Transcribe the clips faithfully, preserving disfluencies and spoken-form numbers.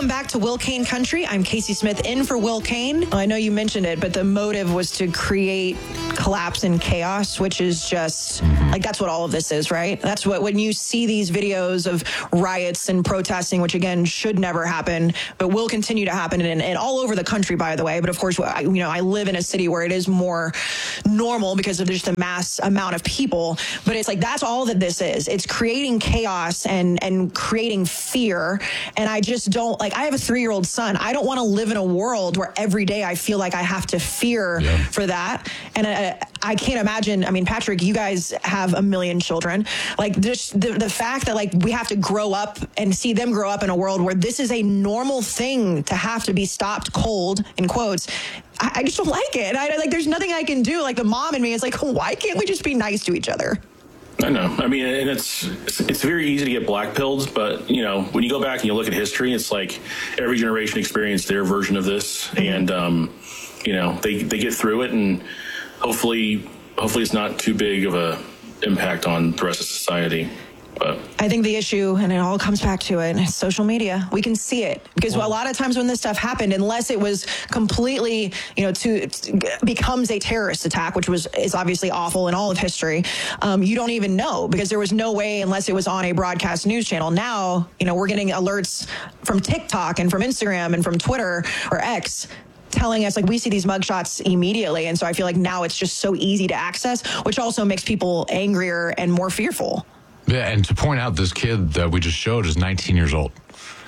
Welcome back to Will Cain Country. I'm Casey Smith in for Will Cain. I know you mentioned it, but the motive was to create collapse and chaos, which is just mm-hmm. like that's what all of this is, right? That's what when you see these videos of riots and protesting, which again should never happen, but will continue to happen and, and all over the country, by the way. But of course, I, you know, I live in a city where it is more normal because of just the mass amount of people. But it's like that's all that this is. It's creating chaos and and creating fear. And I just don't like. I have a three-year-old son. I don't want to live in a world where every day I feel like I have to fear yeah. for that. And I, I can't imagine. I mean, Patrick, you guys have a million children. Like just the, the fact that like we have to grow up and see them grow up in a world where this is a normal thing to have to be stopped cold, in quotes. I, I just don't like it. I like. There's nothing I can do. Like the mom in me is like, why can't we just be nice to each other? I know. I mean, and it's it's very easy to get blackpilled, but you know, when you go back and you look at history, it's like every generation experienced their version of this, mm-hmm. and um, you know, they they get through it, and hopefully, hopefully, it's not too big of a impact on the rest of society. But I think the issue, and it all comes back to it, is social media. We can see it because well, a lot of times when this stuff happened, unless it was completely, you know, to, to becomes a terrorist attack, which was is obviously awful in all of history, um, you don't even know because there was no way unless it was on a broadcast news channel. Now, you know, we're getting alerts from TikTok and from Instagram and from Twitter or X telling us like we see these mugshots immediately. And so I feel like now it's just so easy to access, which also makes people angrier and more fearful. Yeah, and to point out, this kid that we just showed is nineteen years old.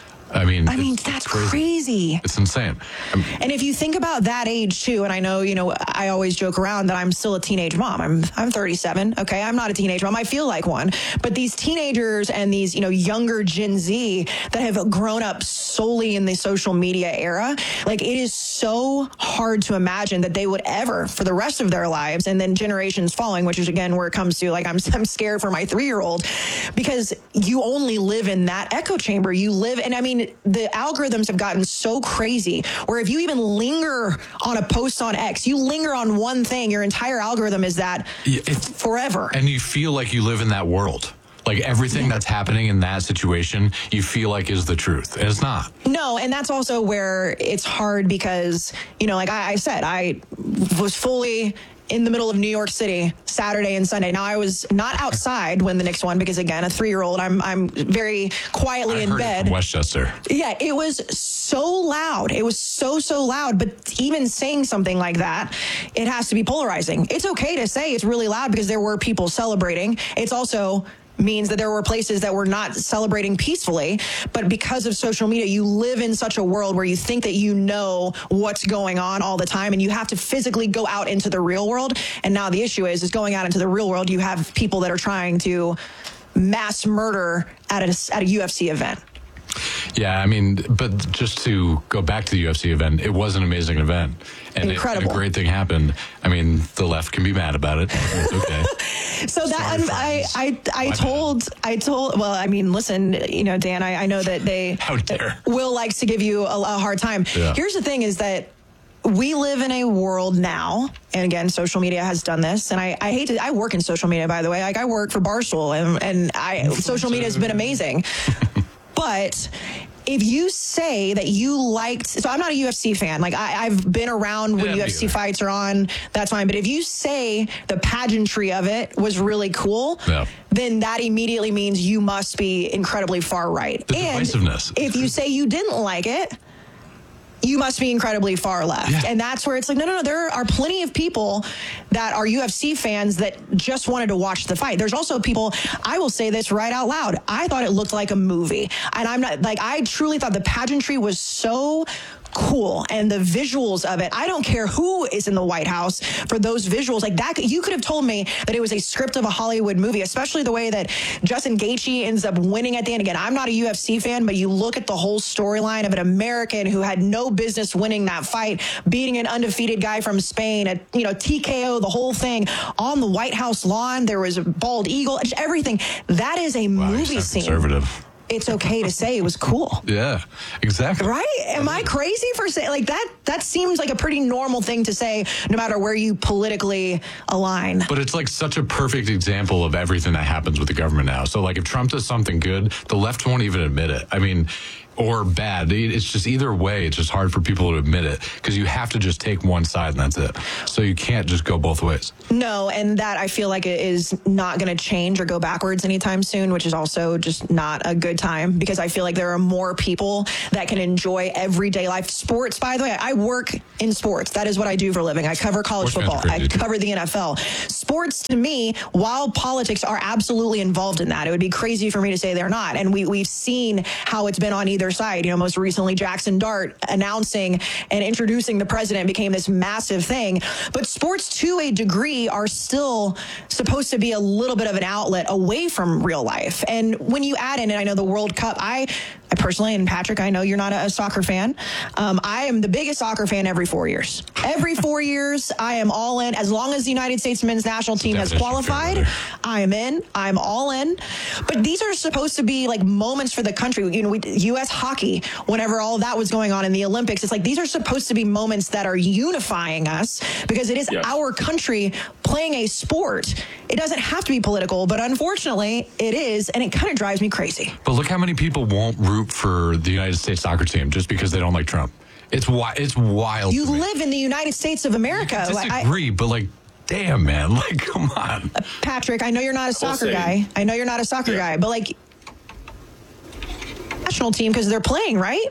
I mean, I mean that's crazy. crazy. It's insane. I'm, and if you think about that age too, and I know, you know, I always joke around that I'm still a teenage mom. I'm I'm thirty-seven. Okay, I'm not a teenage mom. I feel like one. But these teenagers and these, you know, younger Gen Z that have grown up solely in the social media era, like it is so hard to imagine that they would ever, for the rest of their lives, and then generations following, which is again where it comes to like I'm I'm scared for my three-year-old because you only live in that echo chamber. You live, and I mean. The algorithms have gotten so crazy where if you even linger on a post on X, you linger on one thing, your entire algorithm is that it's, forever. And you feel like you live in that world. Like everything that's happening in that situation, you feel like is the truth. And it's not. No, and that's also where it's hard because, you know, like I, I said, I was fully in the middle of New York City, Saturday and Sunday. Now, I was not outside when the Knicks won because, again, a three-year-old, I'm I'm very quietly I in heard bed. It from Westchester. Yeah, it was so loud. It was so, so loud. But even saying something like that, it has to be polarizing. It's okay to say it's really loud because there were people celebrating. It's also means that there were places that were not celebrating peacefully. But because of social media, you live in such a world where you think that you know what's going on all the time and you have to physically go out into the real world. And now the issue is, is going out into the real world, you have people that are trying to mass murder at a, at a U F C event. Yeah, I mean, but just to go back to the U F C event, it was an amazing event. And, Incredible. It, and a great thing happened. I mean, the left can be mad about it. It's okay. So that um, I, I, I told, bad. I told, well, I mean, listen, you know, Dan, I, I know that they, How dare. Will likes to give you a, a hard time. Yeah. Here's the thing is that we live in a world now, and again, social media has done this, and I, I hate to, I work in social media, by the way. Like I work for Barstool, and, and I, social media has been amazing. But if you say that you liked, so I'm not a U F C fan. Like I, I've been around when yeah, U F C fights are on, that's fine. But if you say the pageantry of it was really cool, yeah. then that immediately means you must be incredibly far right. The and divisiveness. If you say you didn't like it, you must be incredibly far left. Yeah. And that's where it's like, no, no, no, there are plenty of people that are U F C fans that just wanted to watch the fight. There's also people, I will say this right out loud, I thought it looked like a movie. And I'm not, like, I truly thought the pageantry was so cool and the visuals of it. I don't care who is in the White House for those visuals. Like that, you could have told me that it was a script of a Hollywood movie, especially the way that Justin Gaethje ends up winning at the end. Again, I'm not a U F C fan, but you look at the whole storyline of an American who had no business winning that fight, beating an undefeated guy from Spain, a, you know, T K O, the whole thing on the White House lawn. There was a bald eagle, just everything. That is a wow, movie scene. Conservative. It's okay to say it was cool. Yeah, exactly. Right? Am I crazy for saying like that? That seems like a pretty normal thing to say, no matter where you politically align. But it's like such a perfect example of everything that happens with the government now. So like if Trump does something good, the left won't even admit it. I mean, or bad. It's just either way, it's just hard for people to admit it because you have to just take one side and that's it. So you can't just go both ways. No, and that I feel like it is not going to change or go backwards anytime soon, which is also just not a good time because I feel like there are more people that can enjoy everyday life. Sports, by the way, I work in sports. That is what I do for a living. I cover college Sports football. I too. cover the N F L. Sports, to me, while politics are absolutely involved in that, it would be crazy for me to say they're not. And we, we've seen how it's been on either side. You know, most recently, Jackson Dart announcing and introducing the president became this massive thing. But sports, to a degree, are still supposed to be a little bit of an outlet away from real life. And when you add in, and I know the World Cup, I, I personally, and Patrick, I know you're not a, a soccer fan. Um, I am the biggest soccer fan every four years. Every four years, I am all in. As long as the United States men's national team has qualified, I am in. I'm all in. But these are supposed to be like moments for the country. You know, we, U S hockey, whenever all of that was going on in the Olympics, it's like these are supposed to be moments that are unifying us because it is yes. our country playing a sport. It doesn't have to be political, but unfortunately it is, and it kind of drives me crazy. But look how many people won't root for the United States soccer team just because they don't like Trump. It's wi- It's wild. You live in the United States of America. I disagree, like, but like, damn, man, like, come on. Uh, Patrick, I know you're not a soccer say, guy. I know you're not a soccer yeah. guy, but like, national team because they're playing, right?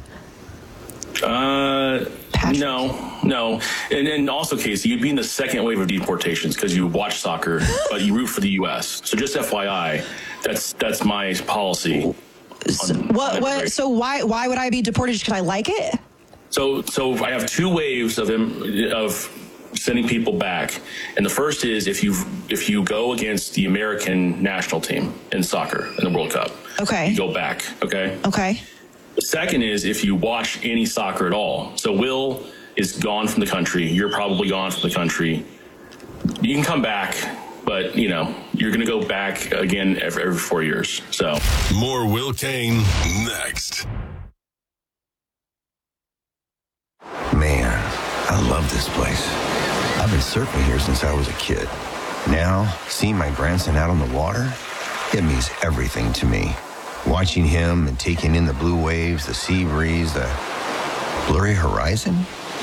Uh, Patrick. no, no. And then also, Casey, you'd be in the second wave of deportations because you watch soccer, but you root for the U S. So just F Y I, that's that's my policy. So, on, what? on What? So why? Why would I be deported just because I like it? So, so I have two waves of him of sending people back, and the first is if you if you go against the American national team in soccer in the World Cup. Okay. You go back. Okay. Okay. The second is if you watch any soccer at all. So Will is gone from the country. You're probably gone from the country. You can come back, but you know you're going to go back again every, every four years. So more Will Kane next. Man, I love this place. I've been surfing here since I was a kid. Now, seeing my grandson out on the water, it means everything to me. Watching him and taking in the blue waves, the sea breeze, the blurry horizon.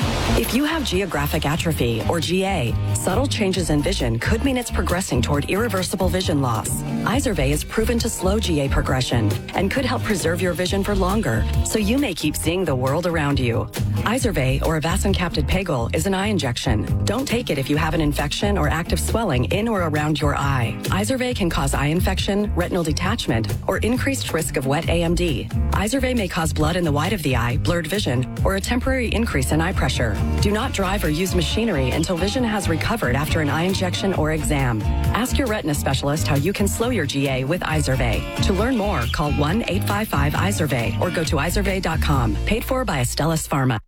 If you have geographic atrophy, or G A, subtle changes in vision could mean it's progressing toward irreversible vision loss. Izervay is proven to slow G A progression and could help preserve your vision for longer, so you may keep seeing the world around you. Izervay, or avacincaptad pegol, is an eye injection. Don't take it if you have an infection or active swelling in or around your eye. Izervay can cause eye infection, retinal detachment, or increased risk of wet A M D. Izervay may cause blood in the white of the eye, blurred vision, or a temporary increase in eye pressure. Do not drive or use machinery until vision has recovered after an eye injection or exam. Ask your retina specialist how you can slow your G A with Izervay. To learn more, call one eight five five Izervay or go to izervay dot com. Paid for by Astellas Pharma.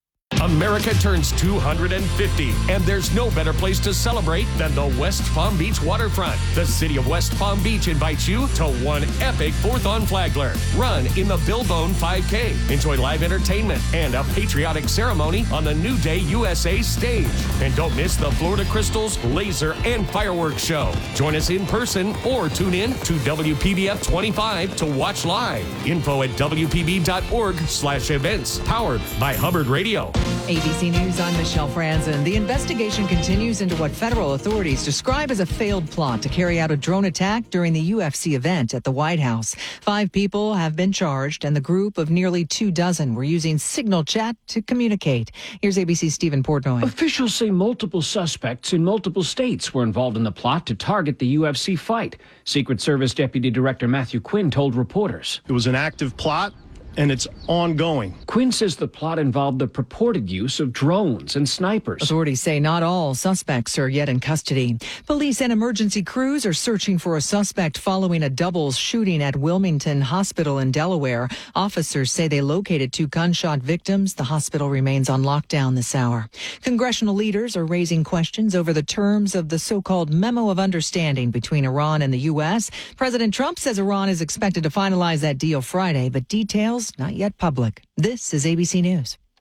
America turns two hundred fifty, and there's no better place to celebrate than the West Palm Beach waterfront. The city of West Palm Beach invites you to one epic fourth on Flagler. Run in the Billbone five K. Enjoy live entertainment and a patriotic ceremony on the New Day U S A stage. And don't miss the Florida Crystals laser and fireworks show. Join us in person or tune in to W P B F twenty-five to watch live. Info at W P B dot org slash events. Powered by Hubbard Radio. A B C News, I'm Michelle Franzen. The investigation continues into what federal authorities describe as a failed plot to carry out a drone attack during the U F C event at the White House. Five people have been charged, and the group of nearly two dozen were using Signal Chat to communicate. Here's A B C's Stephen Portnoy. Officials say multiple suspects in multiple states were involved in the plot to target the U F C fight. Secret Service Deputy Director Matthew Quinn told reporters. It was an active plot, and it's ongoing. Quinn says the plot involved the purported use of drones and snipers. Authorities say not all suspects are yet in custody. Police and emergency crews are searching for a suspect following a doubles shooting at Wilmington Hospital in Delaware. Officers say they located two gunshot victims. The hospital remains on lockdown this hour. Congressional leaders are raising questions over the terms of the so-called Memo of Understanding between Iran and the U S. President Trump says Iran is expected to finalize that deal Friday, but details not yet public. This is A B C News.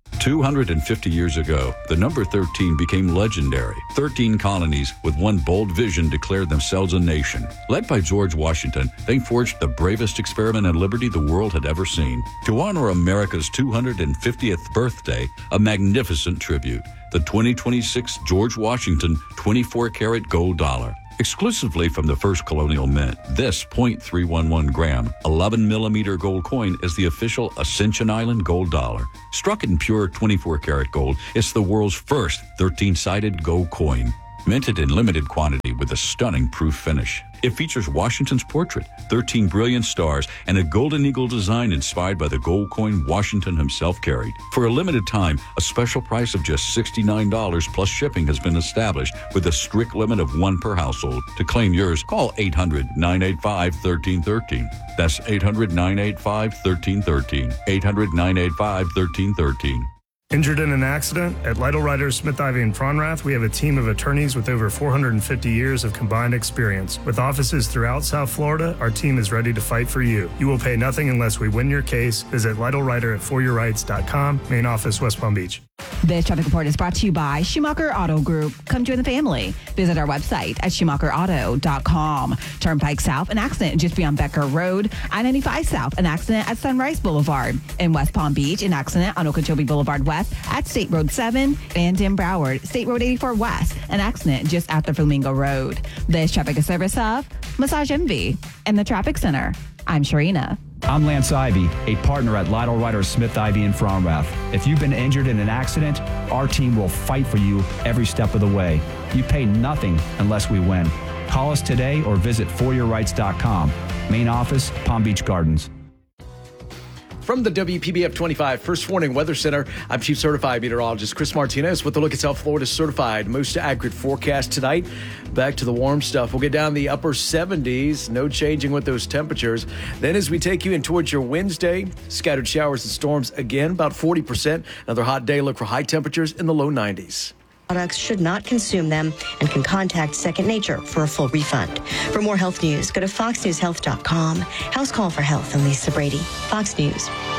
two hundred fifty years ago, the number thirteen became legendary. thirteen colonies with one bold vision declared themselves a nation. Led by George Washington, they forged the bravest experiment in liberty the world had ever seen. To honor America's two hundred fiftieth birthday, a magnificent tribute, the twenty twenty-six George Washington twenty-four karat gold dollar. Exclusively from the first colonial mint, this zero point three one one gram, eleven millimeter gold coin is the official Ascension Island gold dollar. Struck in pure twenty-four karat gold, it's the world's first thirteen-sided gold coin. Minted in limited quantity with a stunning proof finish. It features Washington's portrait, thirteen brilliant stars, and a golden eagle design inspired by the gold coin Washington himself carried. For a limited time, a special price of just sixty-nine dollars plus shipping has been established with a strict limit of one per household. To claim yours, call eight hundred, nine eight five, one three one three. That's eight hundred, nine eight five, one three one three. eight hundred, nine eight five, one three one three. Injured in an accident? At Lytle Ryder, Smith, Ivy, and Fronrath, we have a team of attorneys with over four hundred fifty years of combined experience. With offices throughout South Florida, our team is ready to fight for you. You will pay nothing unless we win your case. Visit Lytle Ryder at for your rights dot com, main office, West Palm Beach. This traffic report is brought to you by Schumacher Auto Group. Come join the family. Visit our website at schumacher auto dot com. Turnpike South, an accident just beyond Becker Road. I ninety-five South, an accident at Sunrise Boulevard. In West Palm Beach, an accident on Okeechobee Boulevard West at State Road seven. And in Broward, State Road eighty-four West, an accident just after Flamingo Road. This traffic is service of Massage Envy and the Traffic Center. I'm Sharina. I'm Lance Ivy, a partner at Lytle Ryder Smith, Ivy, and Fronrath. If you've been injured in an accident, our team will fight for you every step of the way. You pay nothing unless we win. Call us today or visit for your rights dot com. Main office, Palm Beach Gardens. From the W P B F twenty-five First Warning Weather Center, I'm Chief Certified Meteorologist Chris Martinez with a look at South Florida's certified most accurate forecast tonight. Back to the warm stuff. We'll get down the upper seventies. No changing with those temperatures. Then as we take you in towards your Wednesday, scattered showers and storms again, about forty percent. Another hot day. Look for high temperatures in the low nineties. Products should not consume them and can contact Second Nature for a full refund. For more health news, go to fox news health dot com. House Call for Health and Lisa Brady. Fox News.